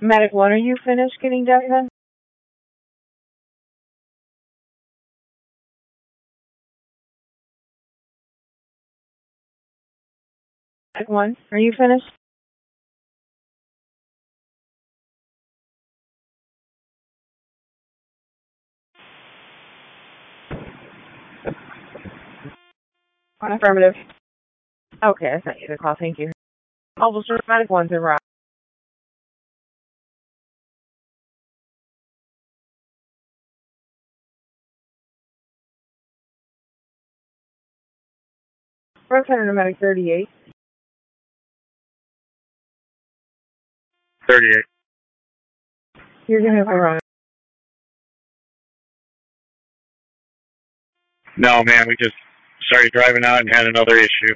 Medic 1, are you finished getting done? Medic 1, are you finished? Affirmative. Okay, I sent you the call, thank you. Officer, Medic 1's arrived. Representative Medic 38. 38. You're going to have a run. No, man, we just started driving out and had another issue.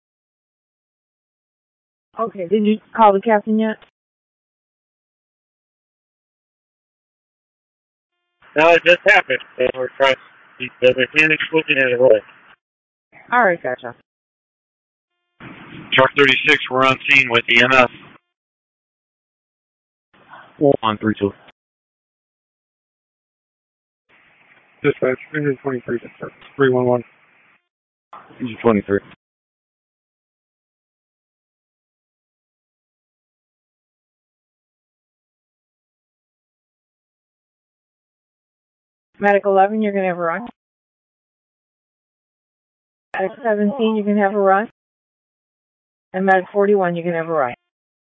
Okay, did you call the captain yet? No, it just happened. So we're trying. The mechanic's looking at it right. Alright, gotcha. Truck 36, we're on scene with EMS. 132. Dispatch, 323, 311. 23. Medic 11, you're going to have a run. Medic 17, you can have a run. And Medic 41, you can have a run.